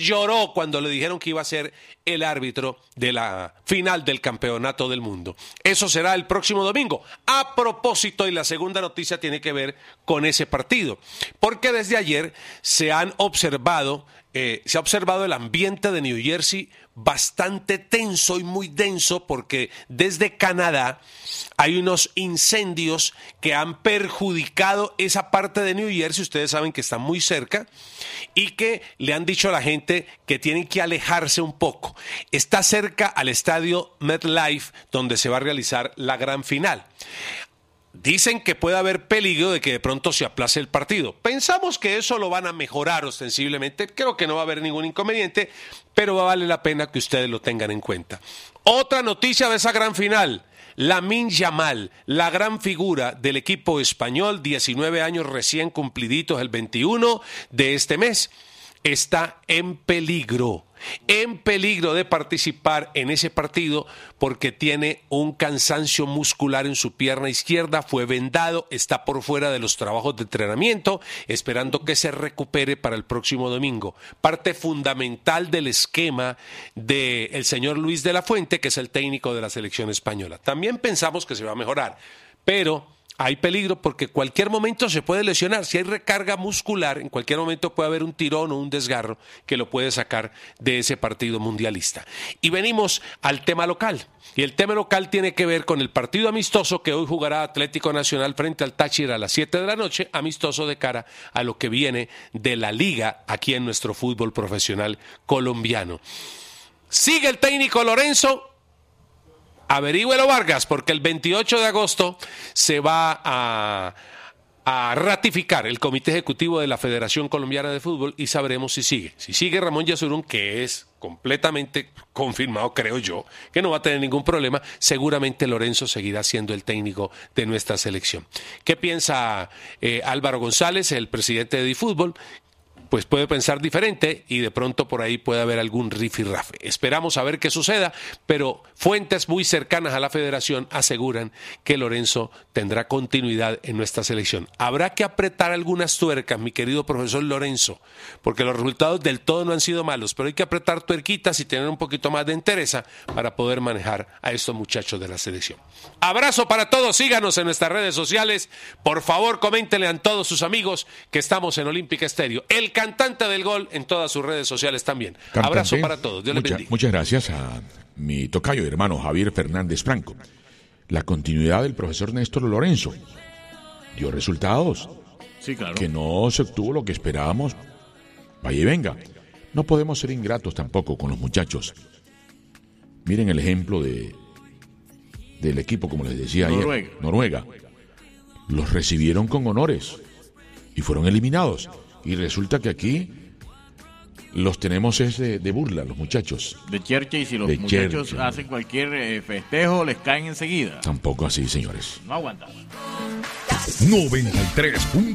lloró cuando le dijeron que iba a ser el árbitro de la final del campeonato del mundo. Eso será el próximo domingo. A propósito, y la segunda noticia tiene que ver con ese partido, porque desde ayer se ha observado el ambiente de New Jersey bastante tenso y muy denso, porque desde Canadá hay unos incendios que han perjudicado esa parte de New Jersey. Ustedes saben que está muy cerca y que le han dicho a la gente que tienen que alejarse un poco. Está cerca al estadio MetLife, donde se va a realizar la gran final. Dicen que puede haber peligro de que de pronto se aplace el partido. Pensamos que eso lo van a mejorar ostensiblemente. Creo que no va a haber ningún inconveniente, pero vale la pena que ustedes lo tengan en cuenta. Otra noticia de esa gran final. Lamine Yamal, la gran figura del equipo español, 19 años recién cumpliditos el 21 de este mes, está en peligro de participar en ese partido porque tiene un cansancio muscular en su pierna izquierda, fue vendado, está por fuera de los trabajos de entrenamiento, esperando que se recupere para el próximo domingo. Parte fundamental del esquema del señor Luis de la Fuente, que es el técnico de la selección española. También pensamos que se va a mejorar, pero hay peligro porque cualquier momento se puede lesionar. Si hay recarga muscular, en cualquier momento puede haber un tirón o un desgarro que lo puede sacar de ese partido mundialista. Y venimos al tema local. Y el tema local tiene que ver con el partido amistoso que hoy jugará Atlético Nacional frente al Táchira a las 7 de la noche, amistoso de cara a lo que viene de la liga aquí en nuestro fútbol profesional colombiano. Sigue el técnico Lorenzo. Averígüelo, Vargas, porque el 28 de agosto se va a ratificar el Comité Ejecutivo de la Federación Colombiana de Fútbol y sabremos si sigue. Si sigue Ramón Yesurún, que es completamente confirmado, creo yo, que no va a tener ningún problema, seguramente Lorenzo seguirá siendo el técnico de nuestra selección. ¿Qué piensa Álvaro González, el presidente de DiFútbol? Pues puede pensar diferente y de pronto por ahí puede haber algún rifirrafe. Esperamos a ver qué suceda, pero fuentes muy cercanas a la federación aseguran que Lorenzo tendrá continuidad en nuestra selección. Habrá que apretar algunas tuercas, mi querido profesor Lorenzo, porque los resultados del todo no han sido malos, pero hay que apretar tuerquitas y tener un poquito más de entereza para poder manejar a estos muchachos de la selección. Abrazo para todos, síganos en nuestras redes sociales, por favor coméntenle a todos sus amigos que estamos en Olímpica Estéreo. El cantante del gol en todas sus redes sociales también. Cantante, abrazo para todos. Dios les bendiga. Muchas gracias a mi tocayo y hermano Javier Fernández Franco. La continuidad del profesor Néstor Lorenzo dio resultados. Sí, claro. Que no se obtuvo lo que esperábamos. Vaya y venga. No podemos ser ingratos tampoco con los muchachos. Miren el ejemplo del equipo, como les decía ayer. Noruega. Los recibieron con honores y fueron eliminados. Y resulta que aquí los tenemos de burla, los muchachos. De cherche, y si los muchachos hacen cualquier festejo, les caen enseguida. Tampoco así, señores. No aguantamos. 93.